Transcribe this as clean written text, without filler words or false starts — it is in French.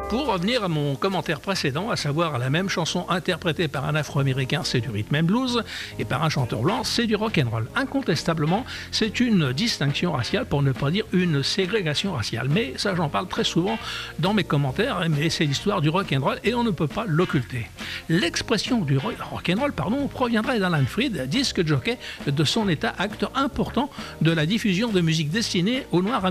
Pour revenir à mon commentaire précédent, à savoir la même chanson interprétée par un Afro-Américain, c'est du rhythm and blues, et par un chanteur blanc, c'est du rock and roll. Incontestablement, c'est une distinction raciale, pour ne pas dire une ségrégation raciale. Mais ça, j'en parle très souvent dans mes commentaires, mais c'est l'histoire du rock and roll et on ne peut pas l'occulter. L'expression du rock and roll, proviendrait d'Alan Freed, disque jockey de son état, acteur important de la diffusion de musique destinée aux Noirs